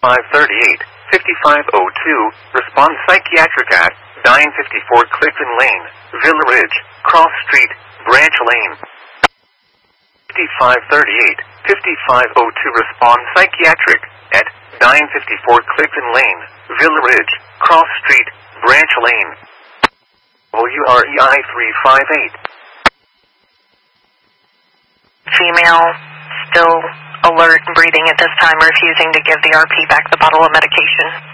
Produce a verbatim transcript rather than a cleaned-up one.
five thirty-eight, fifty-five oh two, respond psychiatric at nine fifty-four Clifton Lane, Villa Ridge, Cross Street, Branch Lane. fifty-five thirty-eight, fifty-five oh two, respond psychiatric at nine fifty-four Clifton Lane, Villa Ridge, Cross Street, Branch Lane. W R E I three five eight. Female, still alert and breathing at this time, refusing to give the R P back the bottle of medication.